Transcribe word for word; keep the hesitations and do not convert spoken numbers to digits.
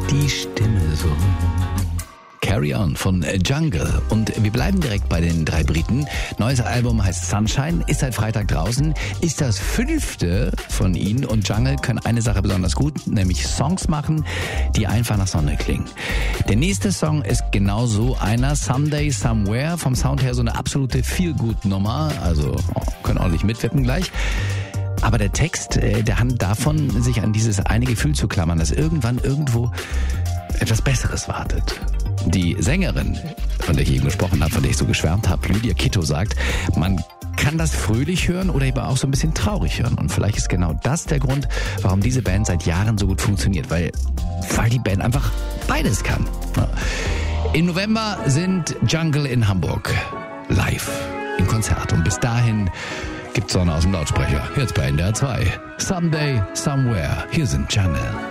die Stimme so. Carry On von Jungle. Und wir bleiben direkt bei den drei Briten. Neues Album heißt Sunshine, ist seit Freitag draußen, ist das fünfte von ihnen und Jungle können eine Sache besonders gut, nämlich Songs machen, die einfach nach Sonne klingen. Der nächste Song ist genau so einer, Someday Somewhere, vom Sound her so eine absolute Feel-Good-Nummer, also können ordentlich mitwippen gleich. Aber der Text, der handelt davon, sich an dieses eine Gefühl zu klammern, dass irgendwann irgendwo etwas Besseres wartet. Die Sängerin, von der ich eben gesprochen habe, von der ich so geschwärmt habe, Lydia Kitto, sagt, man kann das fröhlich hören oder eben auch so ein bisschen traurig hören. Und vielleicht ist genau das der Grund, warum diese Band seit Jahren so gut funktioniert, weil, weil die Band einfach beides kann. Im November sind Jungle in Hamburg live im Konzert. Und bis dahin gibt's Sonne aus dem Lautsprecher. Jetzt bei N D R zwei. Someday, Somewhere. Hier sind Jungle.